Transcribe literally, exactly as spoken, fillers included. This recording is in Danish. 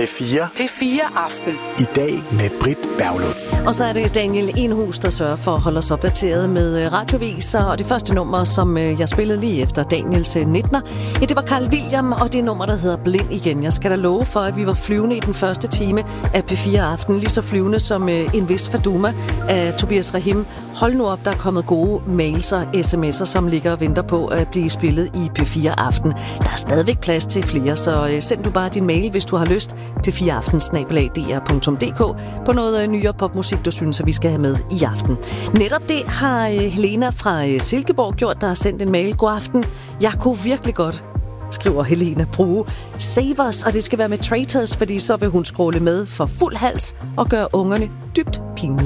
fire. P fire Aften. I dag med Britt Berglund. Og så er det Daniel Enhus, der sørger for at holde os opdateret med radioviser. Og det første nummer, som jeg spillede lige efter Daniels nittener, ja, det var Carl William, og det nummer, der hedder Blind igen. Jeg skal da love for, at vi var flyvende i den første time af P fire Aften. Lige så flyvende som en vis Faduma af Tobias Rahim. Hold nu op, der er kommet gode mails og sms'er, som ligger og venter på at blive spillet i P fire Aften. Der er stadigvæk plads til flere, så send du bare din mail, hvis du har lyst. p fire aften snabel-a d r punktum d k på noget nyere popmusik, du synes, at vi skal have med i aften. Netop det har Helena fra Silkeborg gjort, der har sendt en mail. God aften. Jeg kunne virkelig godt, skriver Helena, bruge Savers, og det skal være med Traitors, fordi så vil hun scrolle med for fuld hals og gøre ungerne dybt pinlige.